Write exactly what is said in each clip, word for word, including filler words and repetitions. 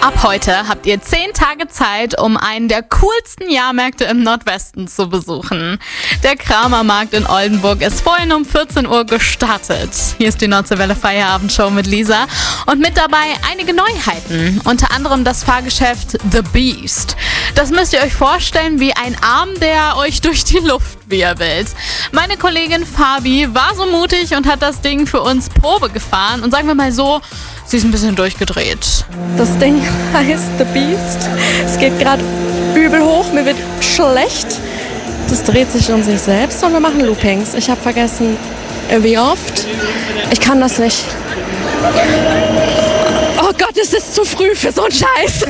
Ab heute habt ihr zehn Tage Zeit, um einen der coolsten Jahrmärkte im Nordwesten zu besuchen. Der Kramermarkt in Oldenburg ist vorhin um vierzehn Uhr gestartet. Hier ist die Nordseewelle Feierabendshow mit Lisa und mit dabei einige Neuheiten, unter anderem das Fahrgeschäft The Beast. Das müsst ihr euch vorstellen wie ein Arm, der euch durch die Luft wirbelt. Meine Kollegin Fabi war so mutig und hat das Ding für uns Probe gefahren und sagen wir mal so, sie ist ein bisschen durchgedreht. Das Ding heißt The Beast. Es geht gerade übel hoch, mir wird schlecht. Das dreht sich um sich selbst und wir machen Loopings. Ich habe vergessen, wie oft. Ich kann das nicht. Oh Gott, es ist zu früh für so einen Scheiß.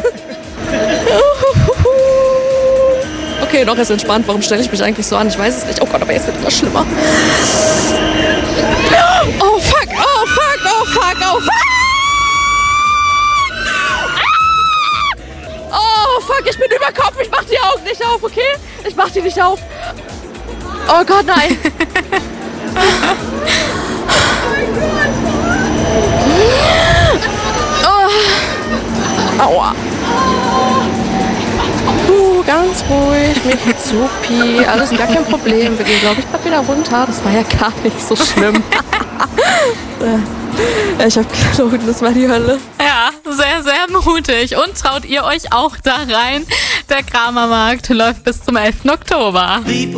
Okay, doch, ist entspannt. Warum stelle ich mich eigentlich so an? Ich weiß es nicht. Oh Gott, aber jetzt wird es schlimmer. Oh fuck, oh fuck, oh fuck, oh fuck. Oh fuck, ich bin über Kopf, ich mach die Augen nicht auf, okay? Ich mach die nicht auf. Oh Gott, nein. Oh. Aua. Uh, ganz ruhig, mir geht's supi, alles gar kein Problem. Wir gehen, glaube ich, gerade wieder runter. Das war ja gar nicht so schlimm. Ich habe gelogen, das war die Hölle. Ja, sehr, sehr mutig. Und traut ihr euch auch da rein? Der Kramermarkt läuft bis zum elften Oktober.